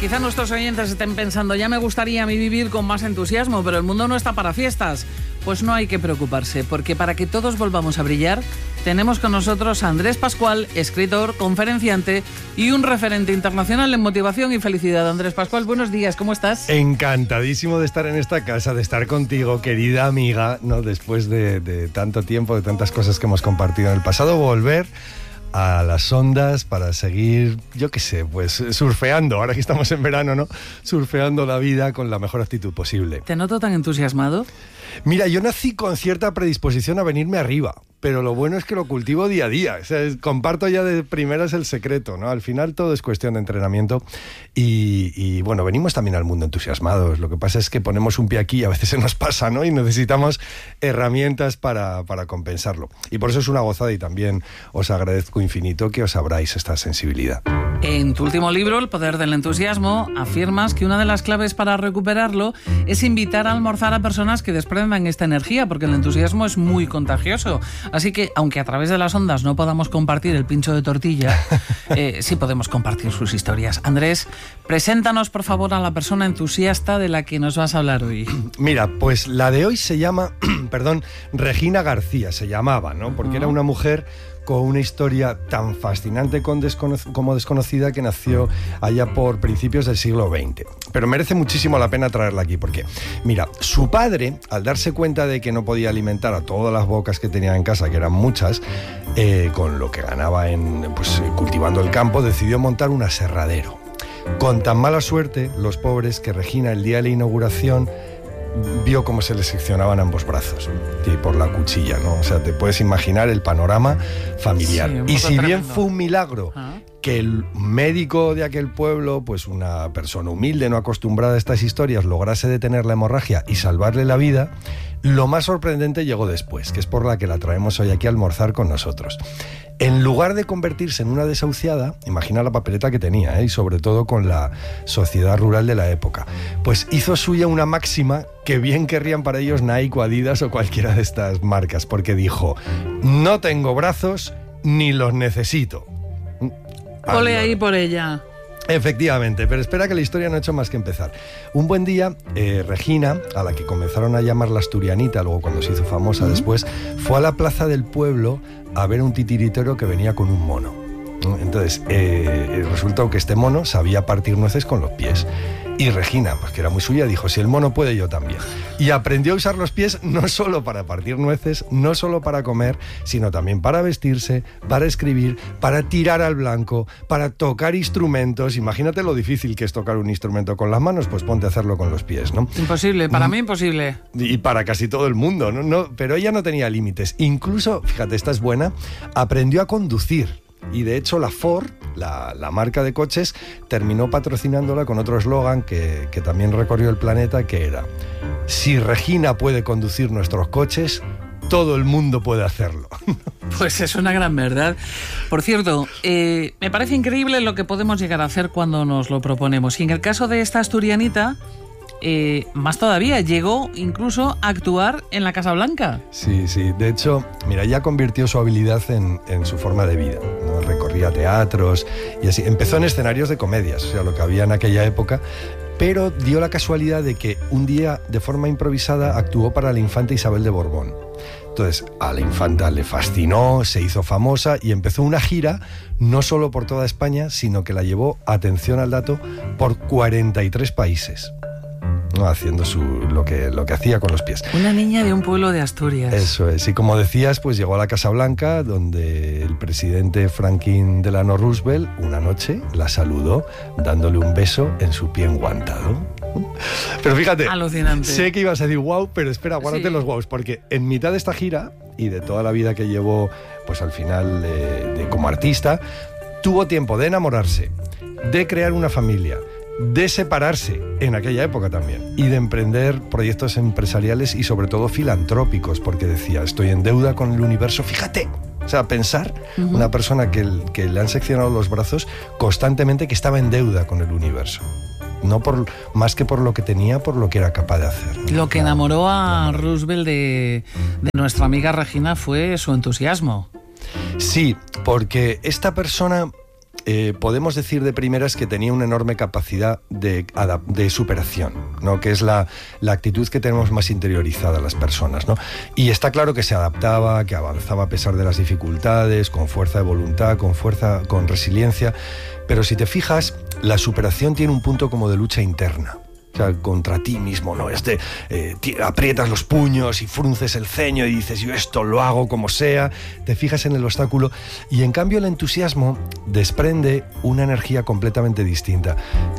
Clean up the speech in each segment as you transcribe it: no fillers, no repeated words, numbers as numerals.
Quizá nuestros oyentes estén pensando, ya me gustaría a mí vivir con más entusiasmo, pero el mundo no está para fiestas. Pues no hay que preocuparse, porque para que todos volvamos a brillar, tenemos con nosotros a Andrés Pascual, escritor, conferenciante y un referente internacional en motivación y felicidad. Andrés Pascual, buenos días, ¿cómo estás? Encantadísimo de estar en esta casa, de estar contigo, querida amiga, ¿no? Después de tanto tiempo, de tantas cosas que hemos compartido en el pasado, volver a las ondas para seguir, yo qué sé, pues surfeando, ahora que estamos en verano, ¿no? Surfeando la vida con la mejor actitud posible. ¿Te noto tan entusiasmado? Mira, yo nací con cierta predisposición a venirme arriba, pero lo bueno es que lo cultivo día a día. O sea, comparto ya de primeras el secreto, ¿no? Al final todo es cuestión de entrenamiento y bueno, venimos también al mundo entusiasmados. Lo que pasa es que ponemos un pie aquí y a veces se nos pasa, ¿no? Y necesitamos herramientas para compensarlo. Y por eso es una gozada y también os agradezco infinito que os abráis esta sensibilidad. En tu último libro, El poder del entusiasmo, afirmas que una de las claves para recuperarlo es invitar a almorzar a personas que desprendan esta energía, porque el entusiasmo es muy contagioso. Así que, aunque a través de las ondas no podamos compartir el pincho de tortilla, sí podemos compartir sus historias. Andrés, preséntanos, por favor, a la persona entusiasta de la que nos vas a hablar hoy. Mira, pues la de hoy se llama, Regina García, se llamaba, ¿no? Porque era una mujer con una historia tan fascinante como desconocida, que nació allá por principios del siglo XX. Pero merece muchísimo la pena traerla aquí, porque, mira, su padre, al darse cuenta de que no podía alimentar a todas las bocas que tenía en casa, que eran muchas, con lo que ganaba cultivando el campo, decidió montar un aserradero. Con tan mala suerte, los pobres, que Regina, el día de la inauguración, vio cómo se le seccionaban ambos brazos por la cuchilla, ¿no? O sea, te puedes imaginar el panorama familiar. Sí, y si bien fue un milagro que el médico de aquel pueblo, pues una persona humilde, no acostumbrada a estas historias, lograse detener la hemorragia y salvarle la vida, lo más sorprendente llegó después, que es por la que la traemos hoy aquí a almorzar con nosotros. En lugar de convertirse en una desahuciada, imagina la papeleta que tenía, y sobre todo con la sociedad rural de la época, pues hizo suya una máxima que bien querrían para ellos Nike o Adidas o cualquiera de estas marcas, porque dijo: no tengo brazos ni los necesito. Ole ahí por ella. Efectivamente, pero espera, que la historia no ha hecho más que empezar. Un buen día, Regina, a la que comenzaron a llamar la Asturianita, luego cuando se hizo famosa después, fue a la plaza del pueblo a ver un titiritero que venía con un mono. Entonces, resultó que este mono sabía partir nueces con los pies. Y Regina, pues que era muy suya, dijo: si el mono puede, yo también. Y aprendió a usar los pies no solo para partir nueces, no solo para comer, sino también para vestirse, para escribir, para tirar al blanco, para tocar instrumentos. Imagínate lo difícil que es tocar un instrumento con las manos, pues ponte a hacerlo con los pies, ¿no? Imposible, para mí imposible. Y para casi todo el mundo, ¿no? Pero ella no tenía límites. Incluso, fíjate, esta es buena, aprendió a conducir. Y de hecho la Ford, la marca de coches, terminó patrocinándola con otro eslogan que también recorrió el planeta, que era: si Regina puede conducir nuestros coches, todo el mundo puede hacerlo. Pues es una gran verdad. Por cierto, me parece increíble lo que podemos llegar a hacer cuando nos lo proponemos. Y en el caso de esta asturianita, más todavía, llegó incluso a actuar en la Casa Blanca. Sí, de hecho, mira, ella convirtió su habilidad en su forma de vida, ¿no? Recorría teatros y así. Empezó en escenarios de comedias, o sea, lo que había en aquella época, pero dio la casualidad de que un día, de forma improvisada, actuó para la infanta Isabel de Borbón. Entonces, a la infanta le fascinó, se hizo famosa y empezó una gira, no solo por toda España, sino que la llevó, atención al dato, por 43 países. ¿No? Haciendo lo que hacía con los pies. Una niña de un pueblo de Asturias. Eso es. Y como decías, pues llegó a la Casa Blanca, donde el presidente Franklin Delano Roosevelt una noche la saludó dándole un beso en su pie enguantado. Pero fíjate, alucinante. Sé que ibas a decir wow, pero espera, guárdate los wows, porque en mitad de esta gira y de toda la vida que llevó, pues al final como artista, tuvo tiempo de enamorarse, de crear una familia, de separarse en aquella época también y de emprender proyectos empresariales y sobre todo filantrópicos, porque decía: estoy en deuda con el universo. Fíjate, o sea, pensar una persona que le han seccionado los brazos constantemente, que estaba en deuda con el universo. No más que por lo que tenía, por lo que era capaz de hacer, ¿no? Lo que enamoró a Roosevelt de nuestra amiga Regina fue su entusiasmo. Sí, porque esta persona podemos decir de primeras que tenía una enorme capacidad de superación, ¿no? Que es la actitud que tenemos más interiorizada las personas, ¿no? Y está claro que se adaptaba, que avanzaba a pesar de las dificultades, con fuerza de voluntad, con resiliencia. Pero si te fijas, la superación tiene un punto como de lucha interna. O sea, contra ti mismo, ¿no? Aprietas los puños y frunces el ceño y dices, yo esto lo hago como sea, te fijas en el obstáculo, y en cambio el entusiasmo desprende una energía completamente distinta.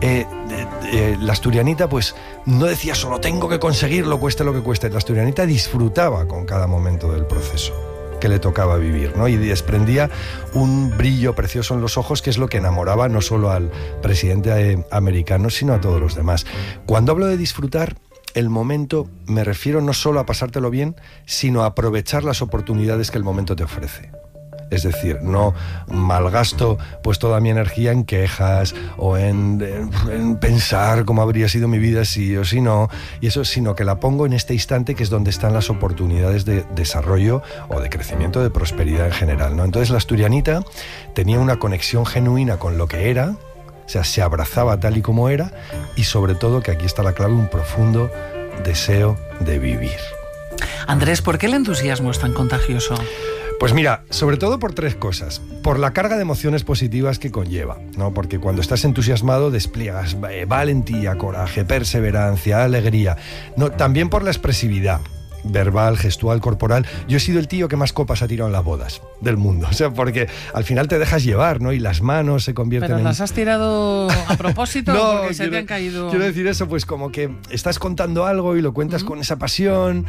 La asturianita, pues, no decía solo tengo que conseguirlo, cueste lo que cueste. La asturianita disfrutaba con cada momento del proceso que le tocaba vivir, ¿no? Y desprendía un brillo precioso en los ojos, que es lo que enamoraba no solo al presidente americano, sino a todos los demás. Cuando hablo de disfrutar el momento, me refiero no solo a pasártelo bien, sino a aprovechar las oportunidades que el momento te ofrece. Es decir, no malgasto pues toda mi energía en quejas o en pensar cómo habría sido mi vida si o si no, y eso, sino que la pongo en este instante, que es donde están las oportunidades de desarrollo o de crecimiento, de prosperidad en general, ¿no? Entonces la asturianita tenía una conexión genuina con lo que era, o sea, se abrazaba tal y como era, y sobre todo, que aquí está la clave, un profundo deseo de vivir. Andrés, ¿por qué el entusiasmo es tan contagioso? Pues mira, sobre todo por tres cosas. Por la carga de emociones positivas que conlleva, ¿no? Porque cuando estás entusiasmado despliegas valentía, coraje, perseverancia, alegría. No, también por la expresividad verbal, gestual, corporal. Yo he sido el tío que más copas ha tirado en las bodas del mundo. O sea, porque al final te dejas llevar, ¿no? Y las manos se convierten ¿Pero las has tirado a propósito no, porque se te han caído? Quiero decir eso, pues como que estás contando algo y lo cuentas con esa pasión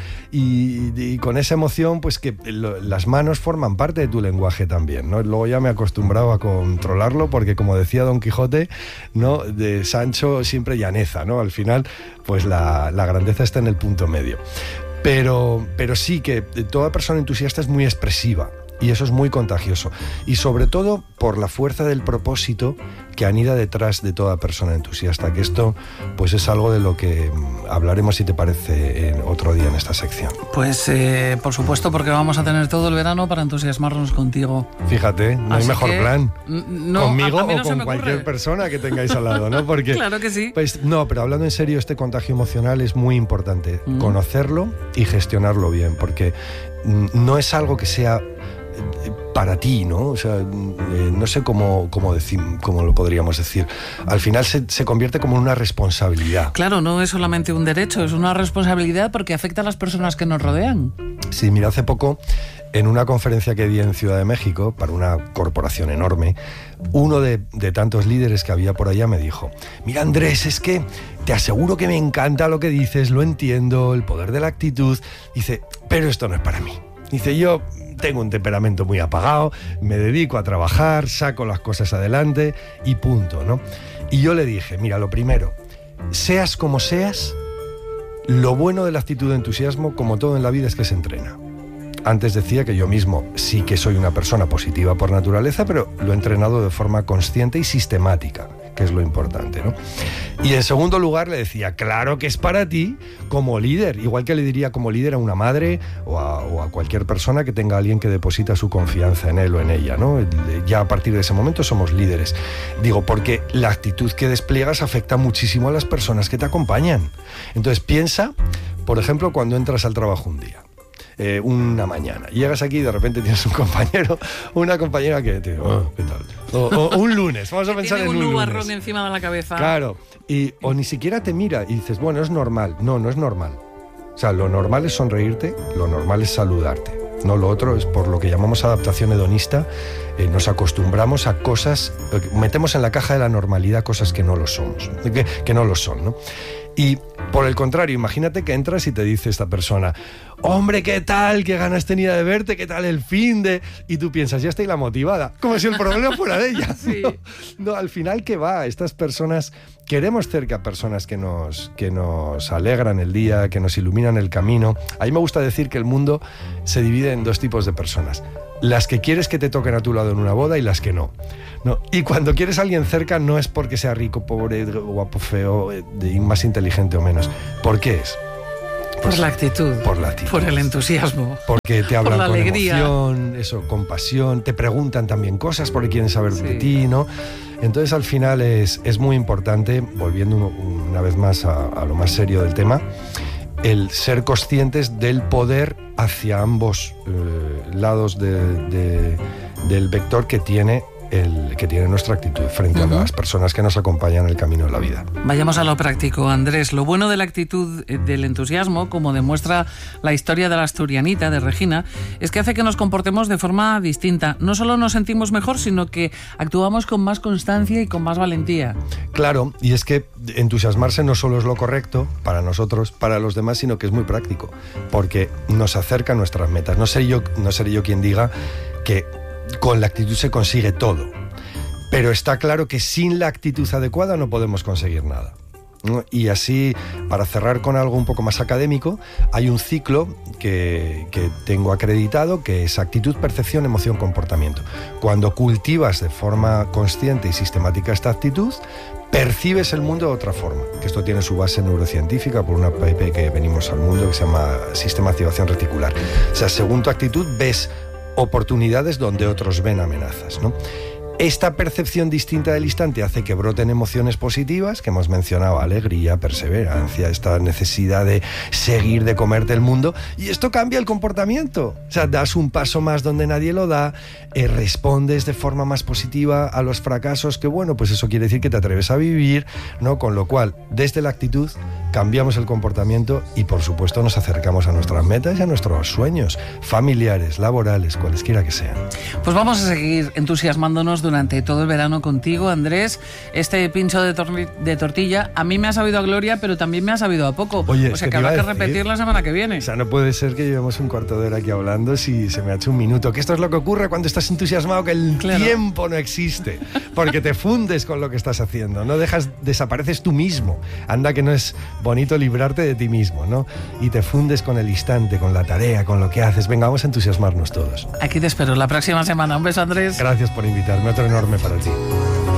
y con esa emoción, pues que las manos forman parte de tu lenguaje también, ¿no? Luego ya me he acostumbrado a controlarlo, porque como decía Don Quijote, ¿no? De Sancho siempre llaneza, ¿no? Al final, pues la grandeza está en el punto medio. Pero sí que toda persona entusiasta es muy expresiva, y eso es muy contagioso, y sobre todo por la fuerza del propósito que anida detrás de toda persona entusiasta, que esto pues es algo de lo que hablaremos, si te parece, otro día en esta sección. Pues por supuesto, porque vamos a tener todo el verano para entusiasmarnos contigo. Fíjate, no hay mejor plan. No, conmigo a mí no o con cualquier persona que tengáis al lado, ¿no? Porque, claro que sí. Pues, no, pero hablando en serio, este contagio emocional es muy importante, conocerlo y gestionarlo bien, porque no es algo que sea para ti, ¿no? O sea, no sé cómo lo podríamos decir. Al final se convierte como en una responsabilidad. Claro, no es solamente un derecho, es una responsabilidad porque afecta a las personas que nos rodean. Sí, mira, hace poco, en una conferencia que di en Ciudad de México, para una corporación enorme, uno de tantos líderes que había por allá me dijo: mira, Andrés, es que te aseguro que me encanta lo que dices, lo entiendo, el poder de la actitud. Dice, pero esto no es para mí. Dice, yo tengo un temperamento muy apagado, me dedico a trabajar, saco las cosas adelante y punto, ¿no? Y yo le dije, mira, lo primero, seas como seas, lo bueno de la actitud de entusiasmo, como todo en la vida, es que se entrena. Antes decía que yo mismo sí que soy una persona positiva por naturaleza, pero lo he entrenado de forma consciente y sistemática, que es lo importante, ¿no? Y en segundo lugar le decía, claro que es para ti como líder, igual que le diría como líder a una madre o a cualquier persona que tenga a alguien que deposita su confianza en él o en ella, ¿no? Ya a partir de ese momento somos líderes. Digo, porque la actitud que despliegas afecta muchísimo a las personas que te acompañan. Entonces piensa, por ejemplo, cuando entras al trabajo un día. Una mañana. Llegas aquí y de repente tienes un compañero, una compañera que te dice, oh, ¿qué tal? O un lunes, vamos a pensar en un lunes. Tiene un nubarrón encima de la cabeza. Claro, o ni siquiera te mira y dices, bueno, es normal. No, no es normal. O sea, lo normal es sonreírte, lo normal es saludarte. No, lo otro es por lo que llamamos adaptación hedonista. Nos acostumbramos a cosas, metemos en la caja de la normalidad cosas que no lo somos, que no lo son, ¿no? Y por el contrario, imagínate que entras y te dice esta persona, hombre, ¿qué tal? ¿Qué ganas tenía de verte? ¿Qué tal el finde? Y tú piensas, ya estoy la motivada, como si el problema fuera de ella. Sí. No, al final, ¿qué va? Estas personas, queremos cerca a personas que nos alegran el día, que nos iluminan el camino. A mí me gusta decir que el mundo se divide en dos tipos de personas. Las que quieres que te toquen a tu lado en una boda y las que no. Y cuando quieres a alguien cerca no es porque sea rico, pobre, guapo, feo, más inteligente o menos. ¿Por qué es? Por la actitud. Por la actitud. Por el entusiasmo. Porque te hablan por la con alegría. emoción, con pasión, te preguntan también cosas porque quieren saber de ti, ¿no? Entonces al final es muy importante, volviendo una vez más a lo más serio del tema, el ser conscientes del poder hacia ambos lados del vector que tiene nuestra actitud frente a las personas que nos acompañan en el camino de la vida. Vayamos a lo práctico, Andrés. Lo bueno de la actitud del entusiasmo, como demuestra la historia de la asturianita, de Regina, es que hace que nos comportemos de forma distinta. No solo nos sentimos mejor, sino que actuamos con más constancia y con más valentía. Claro, y es que entusiasmarse no solo es lo correcto para nosotros, para los demás, sino que es muy práctico, porque nos acerca a nuestras metas. No seré yo quien diga que con la actitud se consigue todo, pero está claro que sin la actitud adecuada no podemos conseguir nada, ¿no? Y así, para cerrar con algo un poco más académico, hay un ciclo que tengo acreditado, que es actitud, percepción, emoción, comportamiento. Cuando cultivas de forma consciente y sistemática esta actitud, percibes el mundo de otra forma, que esto tiene su base neurocientífica por una PP que venimos al mundo que se llama sistema de activación reticular. O sea, según tu actitud ves oportunidades donde otros ven amenazas, ¿no? Esta percepción distinta del instante hace que broten emociones positivas, que hemos mencionado, alegría, perseverancia, esta necesidad de seguir, de comerte el mundo, y esto cambia el comportamiento. O sea, das un paso más donde nadie lo da, respondes de forma más positiva a los fracasos, que bueno, pues eso quiere decir que te atreves a vivir, ¿no? Con lo cual, desde la actitud, cambiamos el comportamiento y, por supuesto, nos acercamos a nuestras metas y a nuestros sueños familiares, laborales, cualesquiera que sean. Pues vamos a seguir entusiasmándonos durante todo el verano contigo, Andrés. Este pincho de tortilla a mí me ha sabido a gloria, pero también me ha sabido a poco. Oye, o sea que habrá que repetir la semana que viene. O sea, no puede ser que llevemos un cuarto de hora aquí hablando si se me ha hecho un minuto. Que esto es lo que ocurre cuando estás entusiasmado, que el tiempo no existe, porque te fundes con lo que estás haciendo, no desapareces tú mismo. Anda que no es bonito librarte de ti mismo, ¿no? Y te fundes con el instante, con la tarea, con lo que haces. Venga, vamos a entusiasmarnos todos. Aquí te espero la próxima semana. Un beso, Andrés. Gracias por invitarme. Otro enorme para ti.